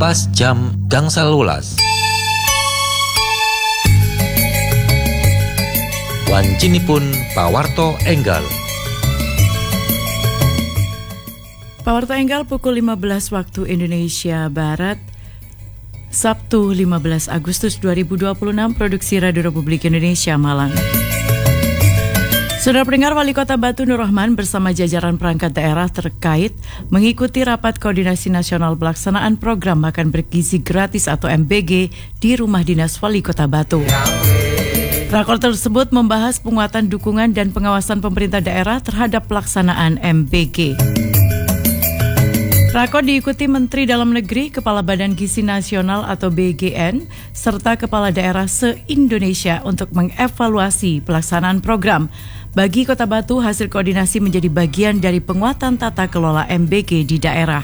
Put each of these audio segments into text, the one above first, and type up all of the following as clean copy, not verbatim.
pas jam gangsal 12. Wancinipun pawarto enggal. Pawarto enggal pukul 15 waktu Indonesia Barat, Sabtu 15 Agustus 2026, produksi Radio Republik Indonesia Malang. Saudara pendengar, Wali Kota Batu Nur Rahman bersama jajaran perangkat daerah terkait mengikuti rapat koordinasi nasional pelaksanaan program makan bergizi gratis atau MBG di Rumah Dinas Wali Kota Batu. Rakor tersebut membahas penguatan dukungan dan pengawasan pemerintah daerah terhadap pelaksanaan MBG. Rakor diikuti Menteri Dalam Negeri, Kepala Badan Gizi Nasional atau BGN, serta Kepala Daerah se-Indonesia untuk mengevaluasi pelaksanaan program. Bagi Kota Batu, hasil koordinasi menjadi bagian dari penguatan tata kelola MBG di daerah.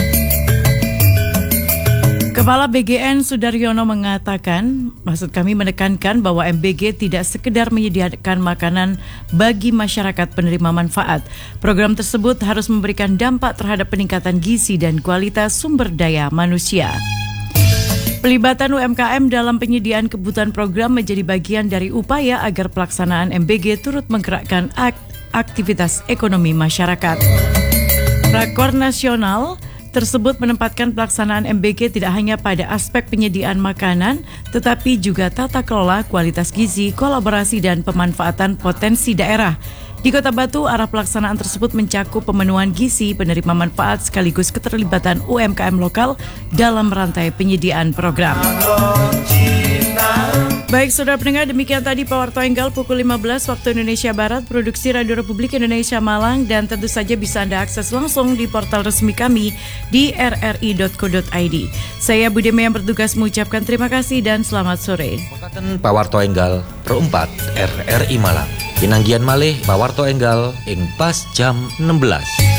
Kepala BGN Sudaryono mengatakan, maksud kami menekankan bahwa MBG tidak sekedar menyediakan makanan bagi masyarakat penerima manfaat. Program tersebut harus memberikan dampak terhadap peningkatan gizi dan kualitas sumber daya manusia. Pelibatan UMKM dalam penyediaan kebutuhan program menjadi bagian dari upaya agar pelaksanaan MBG turut menggerakkan aktivitas ekonomi masyarakat. Rakor nasional tersebut menempatkan pelaksanaan MBG tidak hanya pada aspek penyediaan makanan, tetapi juga tata kelola, kualitas gizi, kolaborasi, dan pemanfaatan potensi daerah. Di Kota Batu, arah pelaksanaan tersebut mencakup pemenuhan gizi, penerima manfaat, sekaligus keterlibatan UMKM lokal dalam rantai penyediaan program. Baik, saudara pendengar, demikian tadi Pawarto Enggal pukul 15 waktu Indonesia Barat, produksi Radio Republik Indonesia Malang, dan tentu saja bisa Anda akses langsung di portal resmi kami di rri.co.id. Saya Budeme yang bertugas mengucapkan terima kasih dan selamat sore. Makaten Pawarto Enggal perempat RRI Malang. Pinanggian malih Pawarto Enggal ing pas jam 16.